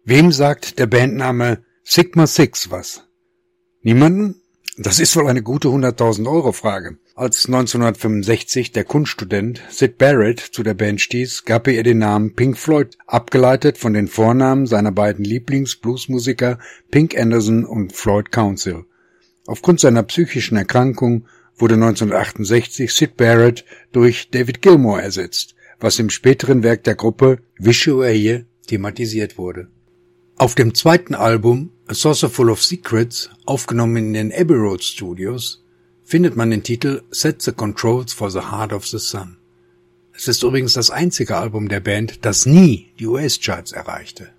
Wem sagt der Bandname Sigma Six was? Niemanden? Das ist wohl eine gute 100.000 Euro Frage. Als 1965 der Kunststudent Syd Barrett zu der Band stieß, gab er ihr den Namen Pink Floyd, abgeleitet von den Vornamen seiner beiden Lieblings-Bluesmusiker Pink Anderson und Floyd Council. Aufgrund seiner psychischen Erkrankung wurde 1968 Syd Barrett durch David Gilmour ersetzt, was im späteren Werk der Gruppe Wish You Were Here thematisiert wurde. Auf dem zweiten Album A Saucer Full of Secrets, aufgenommen in den Abbey Road Studios, findet man den Titel Set the Controls for the Heart of the Sun. Es ist übrigens das einzige Album der Band, das nie die US-Charts erreichte.